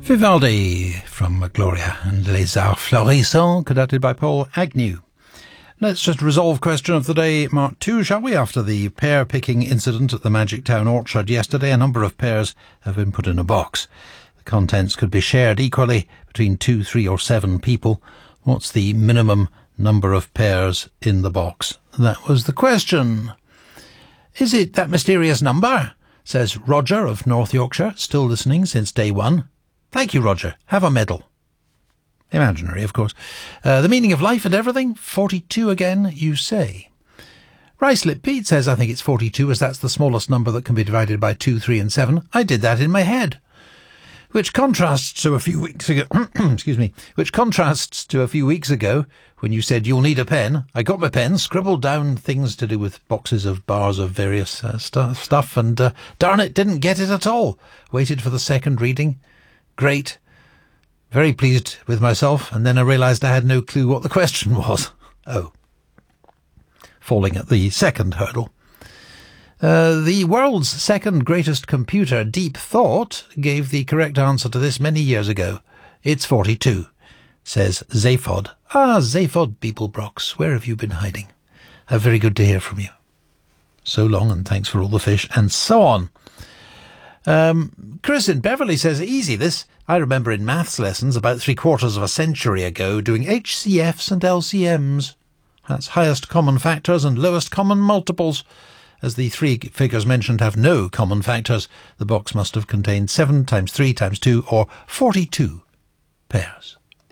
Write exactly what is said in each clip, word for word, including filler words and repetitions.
Vivaldi from Gloria and Les Arts Florissants, conducted by Paul Agnew. Let's just resolve question of the day, Mark two, shall we? After the pear-picking incident at the Magic Town Orchard yesterday, a number of pears have been put in a box. The contents could be shared equally between two, three or seven people. What's the minimum number of pears in the box? That was the question. Is it that mysterious number? Says Roger of North Yorkshire, still listening since day one. Thank you, Roger. Have a medal. Imaginary, of course. Uh, the meaning of life and everything? forty-two again, you say. Ricelip Pete says, I think it's forty-two, as that's the smallest number that can be divided by two, three and seven. I did that in my head. Which contrasts to a few weeks ago, excuse me, which contrasts to a few weeks ago when you said you'll need a pen. I got my pen, scribbled down things to do with boxes of bars of various uh, st- stuff, and uh, darn it, didn't get it at all. Waited for the second reading. Great. Very pleased with myself, and then I realised I had no clue what the question was. Oh. Falling at the second hurdle. Uh, the world's second greatest computer, Deep Thought, gave the correct answer to this many years ago. It's forty-two, says Zaphod. Ah, Zaphod Beeblebrox, where have you been hiding? How very good to hear from you. So long, and thanks for all the fish, and so on. Um, Chris in Beverley says, easy this. I remember in maths lessons about three quarters of a century ago doing H C Fs and L C Ms. That's highest common factors and lowest common multiples. As the three figures mentioned have no common factors, the box must have contained seven times three times two, or forty-two pairs.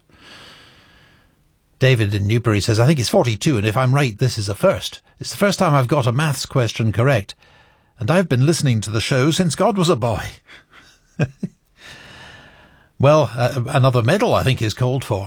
David in Newbury says, I think it's forty-two, and if I'm right, this is a first. It's the first time I've got a maths question correct, and I've been listening to the show since God was a boy. Well, uh, another medal, I think, is called for.